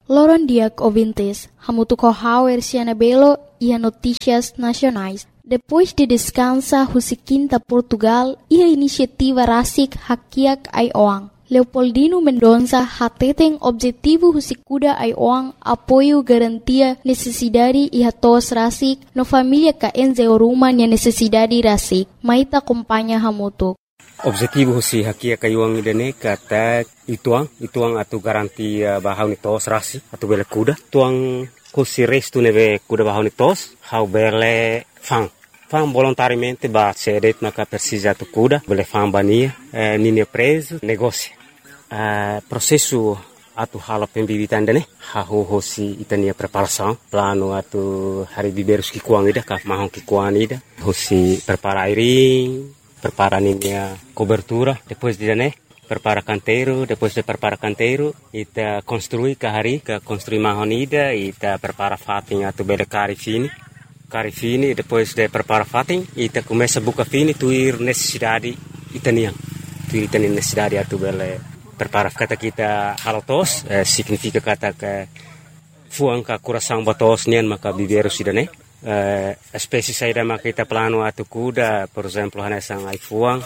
Loron diak ouvintes, hamutu corrauer Belo e a notícias nacionais. Depois de descansa Husiquinta Portugal e a iniciativa Rasik Hakiak Aioang. Leopoldino Mendonça hateten objetivo Husikuda Aioang apoio garantia necessidade e hatos Rasik no família ka enze oruma nia necessidade Rasik. Maita acompanha hamutu. Objetivo si hakia kayuang idane kata ituang atu garantia bahau ni tos rasi atu bele kuda tuang kusi restu neve kuda bahau ni tos hau bele fang volontariamente ba cedet maka persija atu kuda bele fang bania nini preso negócio processo atu hala pembibitan dane hau hosi itania preparação plano atu hari biberus ki kuang ida ka mahong ki kuang ida hosi prepara airing prepara a cobertura, depois de prepara canteiro, depois de prepara canteiro, ita construi kahari, construi mahonida, ita prepara fatin atu bele cari fini, depois de prepara fatin, ita começa buka fini tuir necessidade itanian, tuir itanian necessidade atu bele prepara kata kita halotos, significa kata ke fuang ka coração batos nian maka biberu sidane. Espécie saída makita plano atu kuda, por exemplo, hanesang ai fuang,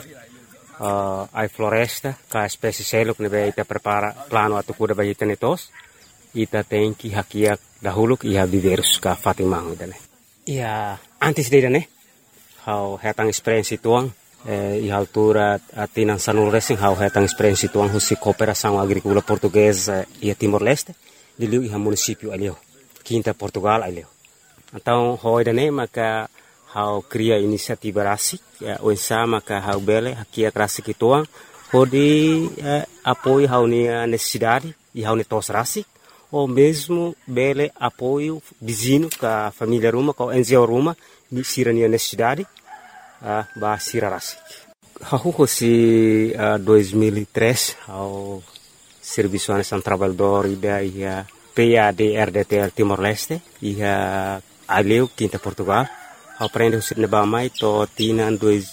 ai floresta, ka espécie seluk nebe ita prepara plano atu kuda bahita netos, ita tenki hakiak dahuluk iha biverus ka fatimang idane. Ia antes de hau hetang experiência tuang, iha altura atinan sanul racing hau hetang experiência tuang husi cooperação agrícola portuguesa e Timor-Leste, diliu iha município aleu, Quinta Portugal aleu. Então, hoje maka hau cria inisiativa rasik, onsa maka hau bele hakia rasik ituang, hodi apoio hau nia necessidade e hau netos rasik, ou mesmo bele apoio vizinho ka família ruma, ka NGO ruma, ni sira nia necessidade, ba sira rasik. Hau hosi 2003 hau serviço anesan trabalhador ida ia PAD-RDTL Timor-Leste, ia aleu Quinta Portugal, aprende o cinema mai to tina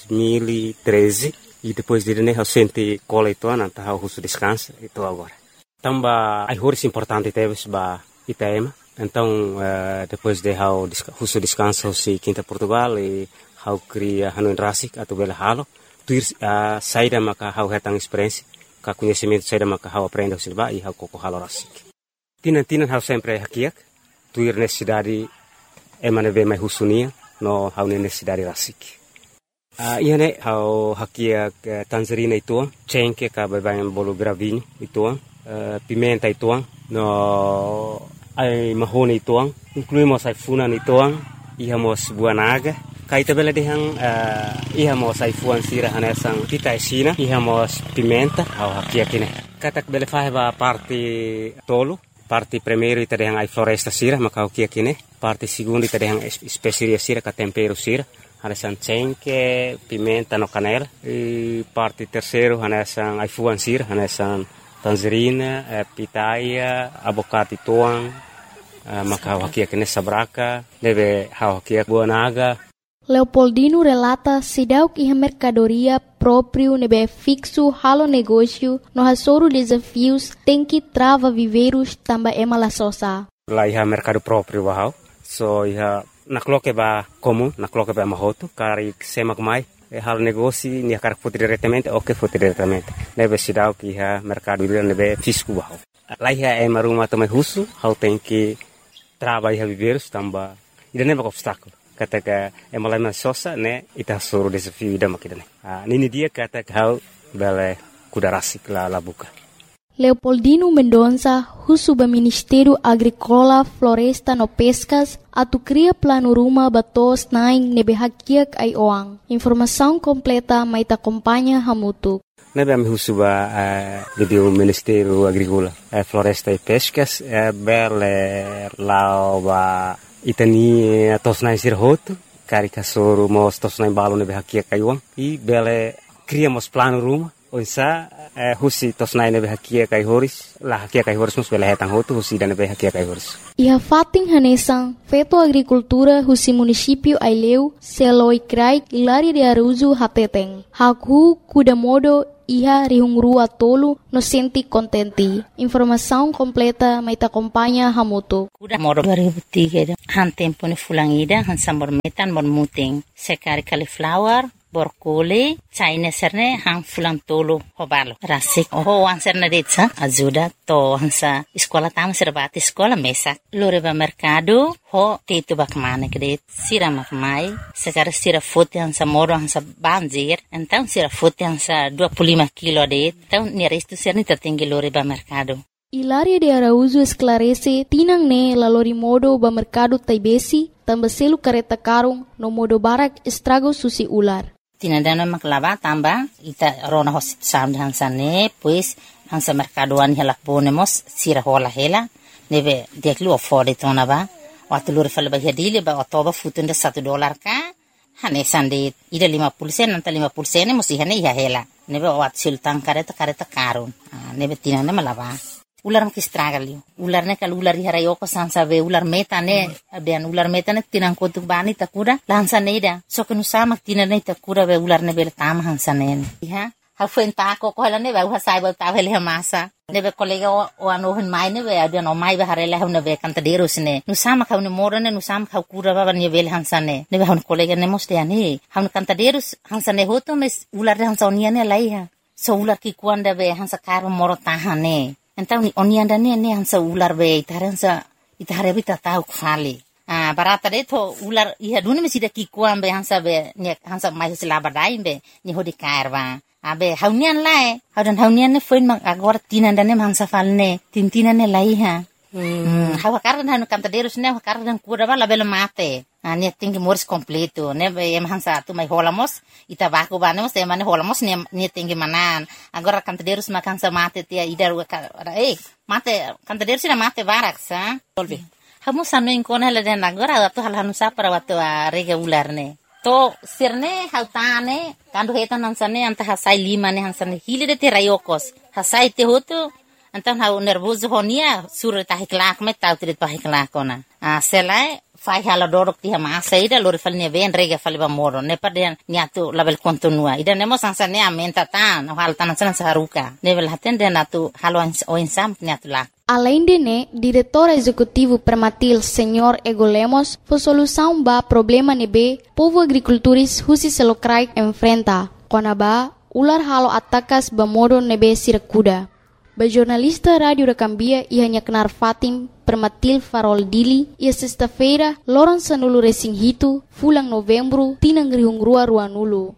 2013 e depois de né sente cola itu nanta hau husu descansa itu agora. Tamba ai horis importante teves ba Itaema. Então depois de hau husu descansa si Quinta Portugal e hau cria hanuin rasik atau bela halo tuir saída maka hau hetang experiência ka conhecimento saída maka hau aprende o cinema e hau koko halo rasik. Tina hau sempre hakiak tuir necessidade emane ve mai husunia no hau necessidade rasik. Iane hau hakia tangerina ituang, cengke ka babayan bolo gravinho ituang, pimenta ituang, no ai mahone ituang, incluímos ai funan ituang, ihamos buanaga, kaita bela dehang ihamos ai fuan sira hanesang pita esina, ihamos pimenta hau hakia kine. Katak bele faheba parte tolo, parte primeiro ita dehang ai floresta sira maka hau kia kine. Parte segundo ita dehang especiaria sira ka tempero sira hanesan cengke, pimenta no canela e parte terceiro hanesan ai fuan sira hanesan tangerina, pitaia, abocate tuang maka hau hakia kine sabraka deve hau hakia buanaga. Leopoldino relata sidauk iha mercadoria próprio nebe fixo halo negócio no hasoro desafios tem que trava viveiros tamba emala sosa. Lá iha mercado próprio bahau. So iha nakloke ba comum, nakloke ba mahoto, kari semak mai halo negócio nia kar foto diretamente ou que foto diretamente. Nebe sidauk iha mercado nebe fisco bahau. Lá iha emaruma também husu, hau tem que trava iha viveiros tamba ida nebe obstáculo. Kata emalama sosa ne ita soro desafio ida makidane. Nini dia kata hau bele kuda rasik la buka. Leopoldino Mendonça, husuba Ministério Agrícola, Floresta no Pescas, atu cria plano ruma batos naing nebe hakiak ai oang. Informação completa mai ta acompanha hamutu. Nebe am husuba do Ministério Agrícola, Floresta e Pescas, bele lauba itani tosnai sirhoto, karika soro mos tosnai balo nebe hakiak ai oang. E bele criamos plano ruma, onsa husi tosnai nebe hakia kai horis la hakia kai horis mus bela hetang hotu husi dan nebe hakia kai horis iha fating hanesang feto agricultura husi município aileu seloi krai ilari de aruzu hateteng hakhu kuda modo iha rihungrua tolu no senti kontenti. Informação completa may acompanha hamutu. Kuda moro 2003 han tempo ni fulangida han sambor metan mor muting sekari cauliflower borkole China serne han fulang tolo hobalo rasik ho an serne detsa ajuda to hansa sekolah tama serbati sekolah mesak loreba mercado ho tetu bakmane kede sira makmai sekar sira fote hansa moro hansa banjir então sira fote hansa 25 kilo de então ni resto serne tatinggi loreba mercado. Hilaria de Araújo esclarece tinang ne lalori modo ba mercado taibesi tambah selu kareta karung no modo barak estrago susi ular. Tinadana maklava tamba ita rona hosit sam hansane pues hansa mercadoan hela ponemos sira hola hela neve deklu afford itona ba watulur fal ba hedile ba otoba futunda $1 ka hane sande ida 50 sen anta 50 sen musi hane ya hela neve wat sultan kareta karun neve tinana malava ular makistragali ular ne kal ular harayoko sansabe ular metane abian ular metane tinang kotuk bani takura lansa neida so kenu sama tinane takura be ular ne bel tam hansanen ha ha fuenta ko hala ne ba sai ba ta vele masa ne be kolega o ano hen mai ne be abian o mai be harela ne be kanta derus ne nu sama ka ne morane nu sama ka kura ba ne bel hansane ne be han kolega ne moste ani han kanta derus hansane hoto mes ular hansonia ne laiha so ular ki kuanda be hansa karo moro tahane Então, onianda ne hansa ular be itare bita tau khali. Barata de to ular iha duni mesida ki kuambe hansa be ne hansa mai sila badai be ni hodi kairwa. Abe haunian lai, haunian ne foin mak agora tinanda ne hansa falne, tintina ne lai ha. Hawa karan hanu kanta derus ne karan kura bala bela mate. Ne tinggi moris completo ne em hansa tu mai holamos ita baku banemos te mane holamos ne tinggi manan agora kanta derus mak hansa mate tia idar mate kanta derus na mate barak sa tolbi hamu sanu inkona la den agora tu hal hanu sa para watu rega ular ne to sirne hautane kandu hetan hansane anta hasai 5 ne hansane hilide te rayokos hasai te hotu antan hau nervoso honia sur ta hiklak me tau trit pa hiklakona selai fai hala dorok tiha masa ida lori falnya ven rega faliba moro ne paden niatu label kontinua ida nemo sansane amenta tan hal tanan saruka level haten den atu halo o insam niatu la. Além de né, diretor executivo Permatil Senhor Ego Lemos, foi solução ba problema nebe povo agricultores husi selokrai enfrenta. Konaba ular halo atakas ba modo nebe sirakuda. Ba jornalista Radio Recambia ia kenar Fatim Permatil Farol Dili ia sexta-feira loron sanulu resing hitu fulang Novembro tinang rihungrua ruanulu.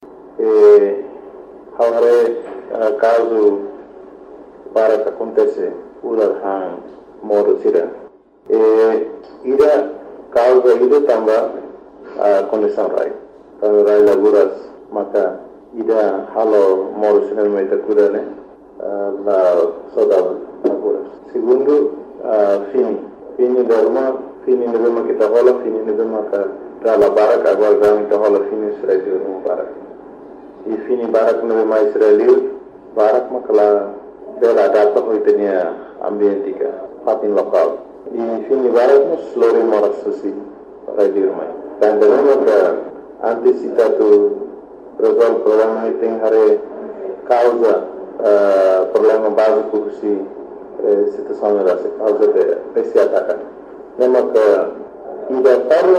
Haware caso para que acontece ular han modo sira. Ida causa ida tamba condição rai. Kalau rai laguras maka ida halo modo sira mai takura ne la saudade laguras. Segundo fini dema kita hola fini dema ka dala barak agora dama kita hola fini Israel no barak e fini barak no mais Israel barak makala dela data hoitenia ambientika fatin lokal e fini barak no slore moras sosi radio mai dan dema ka antisipado resolve problema tem hare causa problema básico si situação era causa de esse ataque. Lembra que